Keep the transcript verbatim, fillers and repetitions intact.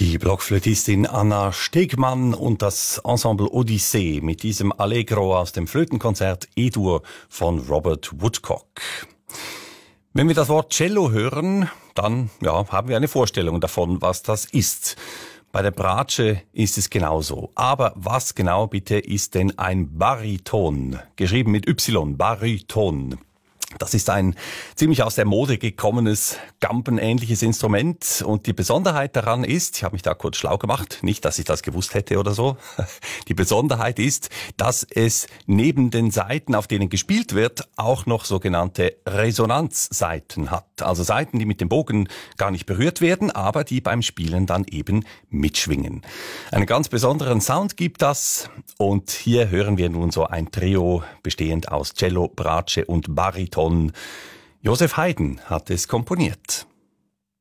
Die Blockflötistin Anna Stegmann und das Ensemble Odyssee mit diesem Allegro aus dem Flötenkonzert E-Dur von Robert Woodcock. Wenn wir das Wort Cello hören, dann ja, haben wir eine Vorstellung davon, was das ist. Bei der Bratsche ist es genauso. Aber was genau bitte ist denn ein Bariton? Geschrieben mit Y, Bariton. Das ist ein ziemlich aus der Mode gekommenes, gampenähnliches Instrument. Und die Besonderheit daran ist, ich habe mich da kurz schlau gemacht, nicht, dass ich das gewusst hätte oder so. Die Besonderheit ist, dass es neben den Saiten, auf denen gespielt wird, auch noch sogenannte Resonanzsaiten hat. Also Saiten, die mit dem Bogen gar nicht berührt werden, aber die beim Spielen dann eben mitschwingen. Einen ganz besonderen Sound gibt das. Und hier hören wir nun so ein Trio bestehend aus Cello, Bratsche und Bariton. Joseph Haydn hat es komponiert.